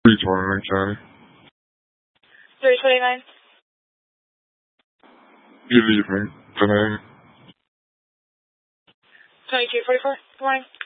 329 County. 329. Good evening. The name? 2244. Good morning.